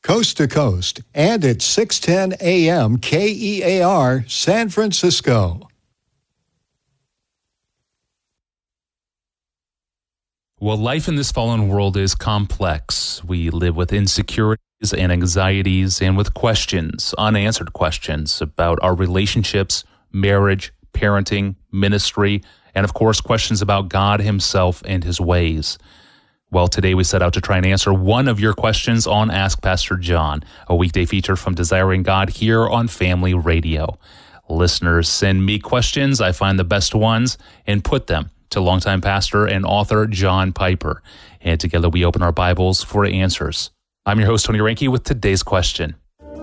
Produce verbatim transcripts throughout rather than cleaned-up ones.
coast to coast, and at six ten A M K E A R, San Francisco. Well, life in this fallen world is complex. We live with insecurities and anxieties and with questions, unanswered questions about our relationships, marriage, parenting, ministry, and of course, questions about God himself and his ways. Well, today we set out to try and answer one of your questions on Ask Pastor John, a weekday feature from Desiring God here on Family Radio. Listeners send me questions, I find the best ones, and put them to longtime pastor and author John Piper. And together we open our Bibles for answers. I'm your host, Tony Reinke, with today's question.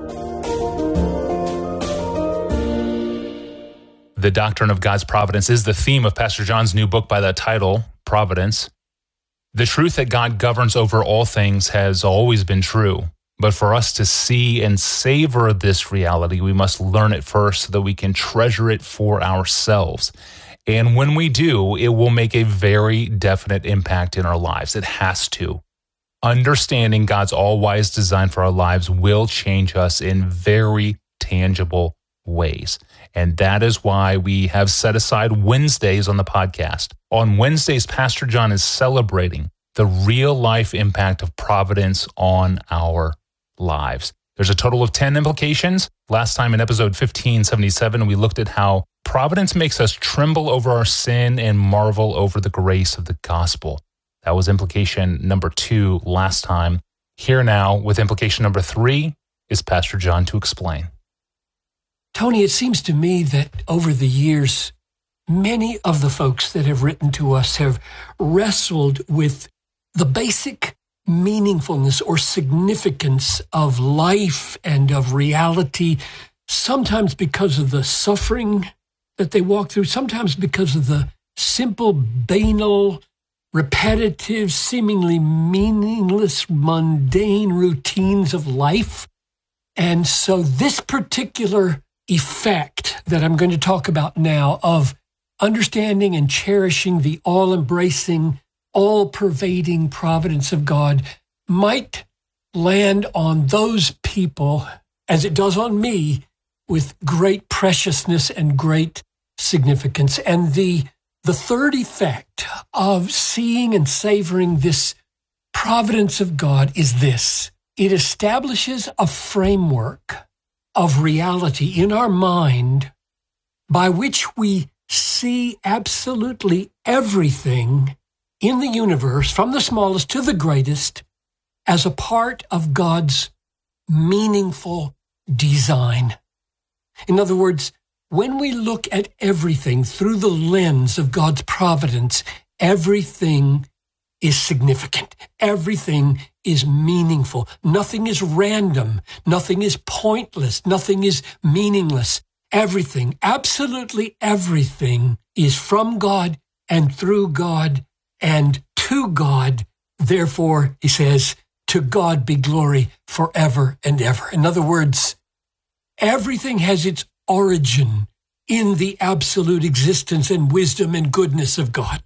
The doctrine of God's providence is the theme of Pastor John's new book by that title, Providence. The truth that God governs over all things has always been true. But for us to see and savor this reality, we must learn it first so that we can treasure it for ourselves. And when we do, it will make a very definite impact in our lives. It has to. Understanding God's all-wise design for our lives will change us in very tangible ways. And that is why we have set aside Wednesdays on the podcast. On Wednesdays, Pastor John is celebrating the real-life impact of providence on our lives. There's a total of ten implications. Last time in episode fifteen seventy-seven, we looked at how providence makes us tremble over our sin and marvel over the grace of the gospel. That was implication number two last time. Here now, with implication number three, is Pastor John to explain. Tony, it seems to me that over the years, many of the folks that have written to us have wrestled with the basic meaningfulness or significance of life and of reality, sometimes because of the suffering that they walk through, sometimes because of the simple, banal, repetitive, seemingly meaningless, mundane routines of life. And so this particular effect that I'm going to talk about now of understanding and cherishing the all-embracing, all-pervading providence of God might land on those people, as it does on me, with great preciousness and great significance. And the, the third effect of seeing and savoring this providence of God is this. It establishes a framework of reality in our mind by which we see absolutely everything in the universe, from the smallest to the greatest, as a part of God's meaningful design. In other words, when we look at everything through the lens of God's providence, everything is significant. Everything is meaningful. Nothing is random. Nothing is pointless. Nothing is meaningless. Everything, absolutely everything, is from God and through God and to God. Therefore, he says, to God be glory forever and ever. In other words, everything has its origin in the absolute existence and wisdom and goodness of God.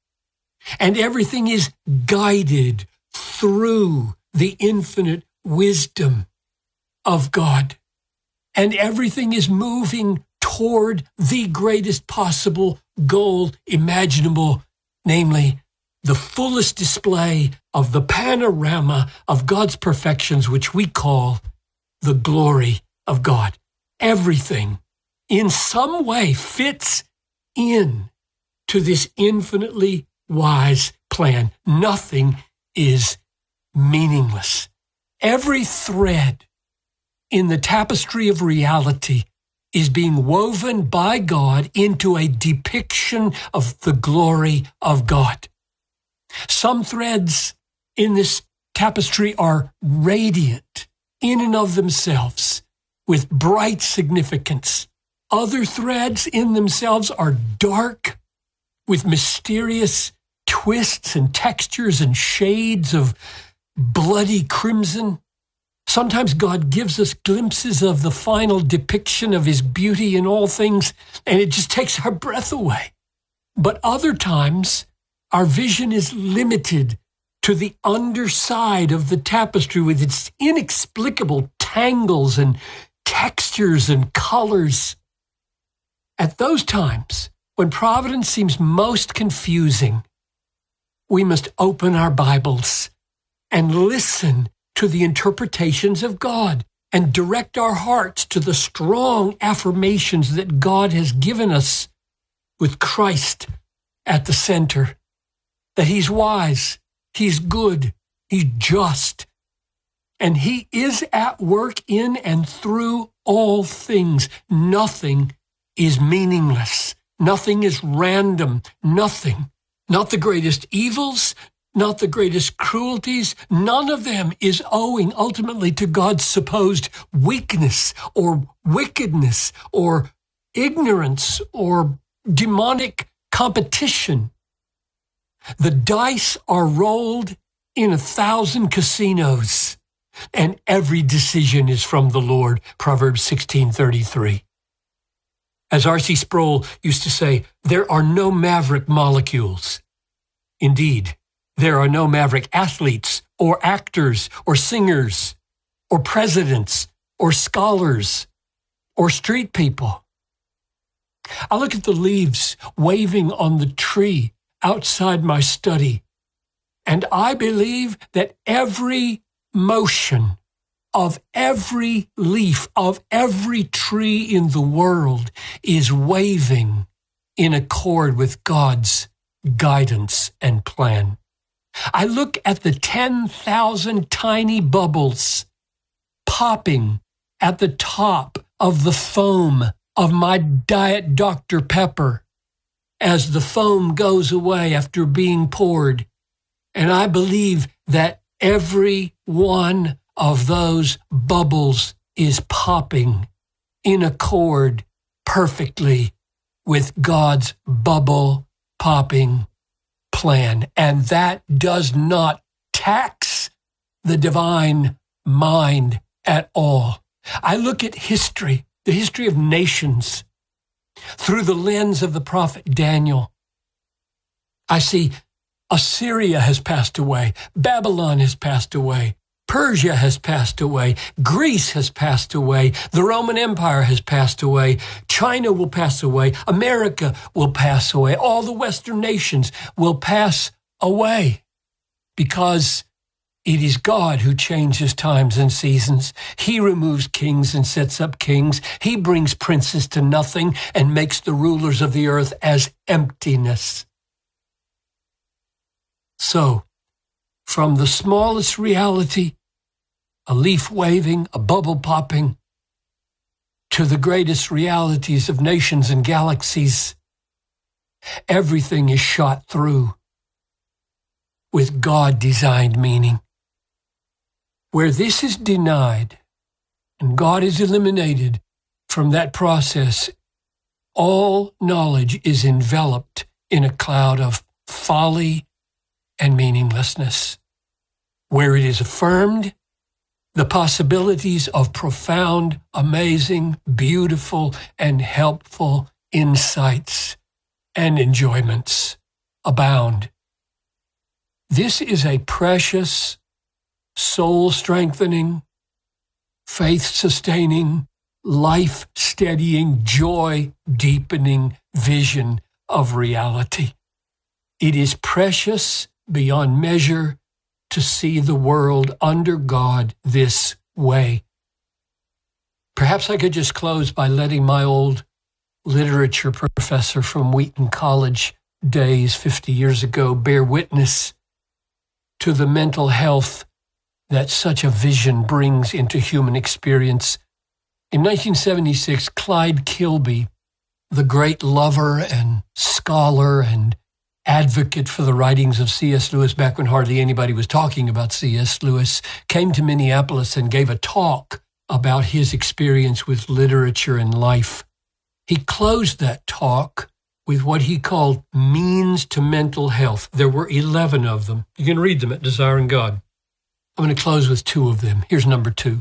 And everything is guided through the infinite wisdom of God. And everything is moving toward the greatest possible goal imaginable, namely the fullest display of the panorama of God's perfections, which we call the glory of God. Everything in some way fits in to this infinitely wise plan. Nothing is meaningless. Every thread in the tapestry of reality is being woven by God into a depiction of the glory of God. Some threads in this tapestry are radiant in and of themselves, with bright significance. Other threads in themselves are dark, with mysterious twists and textures and shades of bloody crimson. Sometimes God gives us glimpses of the final depiction of his beauty in all things, and it just takes our breath away. But other times, our vision is limited to the underside of the tapestry with its inexplicable tangles and textures and colors. At those times, when providence seems most confusing, we must open our Bibles and listen to the interpretations of God and direct our hearts to the strong affirmations that God has given us with Christ at the center, that He's wise, He's good, He's just, and He is at work in and through all things. Nothing is meaningless. Nothing is random. Nothing. Not the greatest evils, not the greatest cruelties. None of them is owing ultimately to God's supposed weakness or wickedness or ignorance or demonic competition. The dice are rolled in a thousand casinos, and every decision is from the Lord. Proverbs sixteen thirty-three. As R C Sproul used to say, there are no maverick molecules. Indeed, there are no maverick athletes or actors or singers or presidents or scholars or street people. I look at the leaves waving on the tree outside my study, and I believe that every motion of every leaf of every tree in the world is waving in accord with God's guidance and plan. I look at the ten thousand tiny bubbles popping at the top of the foam of my Diet Doctor Pepper as the foam goes away after being poured. And I believe that every one of those bubbles is popping in accord perfectly with God's bubble popping plan. And that does not tax the divine mind at all. I look at history, the history of nations, through the lens of the prophet Daniel. I see Assyria has passed away. Babylon has passed away. Persia has passed away. Greece has passed away. The Roman Empire has passed away. China will pass away. America will pass away. All the Western nations will pass away because it is God who changes times and seasons. He removes kings and sets up kings. He brings princes to nothing and makes the rulers of the earth as emptiness. So, from the smallest reality, a leaf waving, a bubble popping, to the greatest realities of nations and galaxies, everything is shot through with God-designed meaning. Where this is denied and God is eliminated from that process, all knowledge is enveloped in a cloud of folly and meaninglessness. Where it is affirmed, the possibilities of profound, amazing, beautiful, and helpful insights and enjoyments abound. This is a precious, soul-strengthening, faith-sustaining, life-steadying, joy-deepening vision of reality. It is precious beyond measure to see the world under God this way. Perhaps I could just close by letting my old literature professor from Wheaton College days fifty years ago bear witness to the mental health that such a vision brings into human experience. In nineteen seventy-six, Clyde Kilby, the great lover and scholar and advocate for the writings of C S Lewis, back when hardly anybody was talking about C S Lewis, came to Minneapolis and gave a talk about his experience with literature and life. He closed that talk with what he called means to mental health. There were eleven of them. You can read them at Desiring God. I'm going to close with two of them. Here's number two.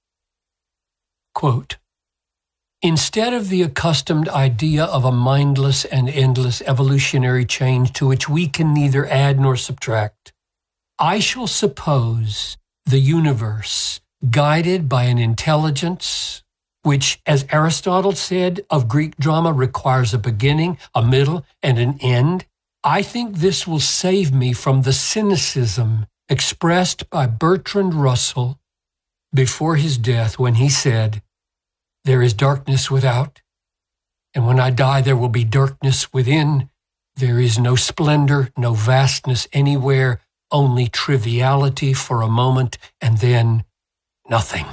Quote, instead of the accustomed idea of a mindless and endless evolutionary change to which we can neither add nor subtract, I shall suppose the universe guided by an intelligence which, as Aristotle said of Greek drama, requires a beginning, a middle, and an end. I think this will save me from the cynicism expressed by Bertrand Russell before his death when he said, "There is darkness without, and when I die there will be darkness within. There is no splendor, no vastness anywhere, only triviality for a moment, and then nothing."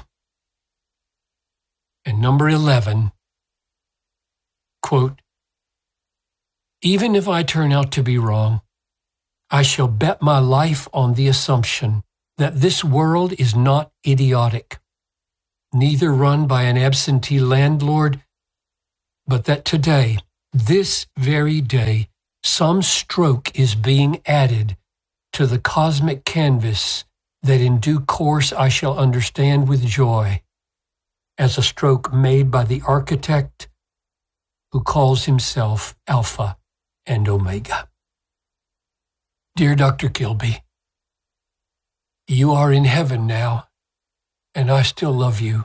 And number eleven, quote, "Even if I turn out to be wrong, I shall bet my life on the assumption that this world is not idiotic, neither run by an absentee landlord, but that today, this very day, some stroke is being added to the cosmic canvas that in due course I shall understand with joy as a stroke made by the architect who calls himself Alpha and Omega." Dear Doctor Kilby, you are in heaven now, and I still love you.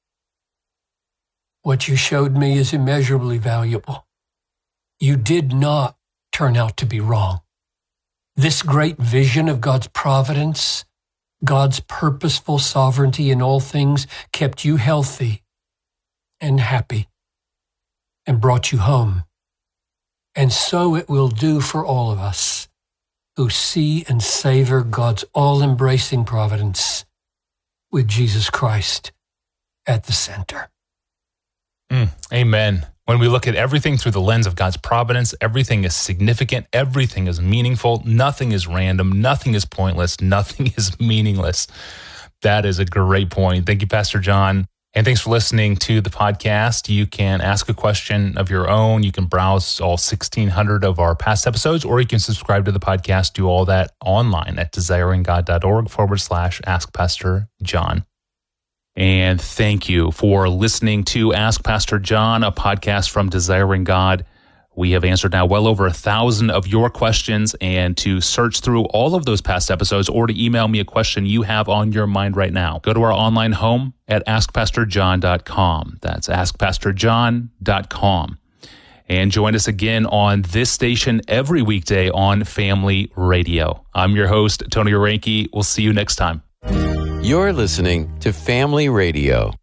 What you showed me is immeasurably valuable. You did not turn out to be wrong. This great vision of God's providence, God's purposeful sovereignty in all things, kept you healthy and happy and brought you home. And so it will do for all of us who see and savor God's all-embracing providence with Jesus Christ at the center. Mm, amen. When we look at everything through the lens of God's providence, everything is significant, everything is meaningful, nothing is random, nothing is pointless, nothing is meaningless. That is a great point. Thank you, Pastor John. And thanks for listening to the podcast. You can ask a question of your own. You can browse all sixteen hundred of our past episodes, or you can subscribe to the podcast. Do all that online at desiringgod.org forward slash Ask Pastor John. And thank you for listening to Ask Pastor John, a podcast from Desiring God. We have answered now well over a thousand of your questions, and to search through all of those past episodes or to email me a question you have on your mind right now, go to our online home at ask pastor john dot com. That's ask pastor john dot com. And join us again on this station every weekday on Family Radio. I'm your host, Tony Orenke. We'll see you next time. You're listening to Family Radio.